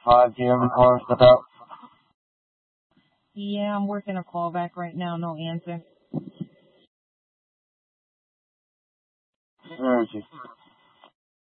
5 p.m. call step out. Yeah, I'm working a call back right now. No answer. Where is he?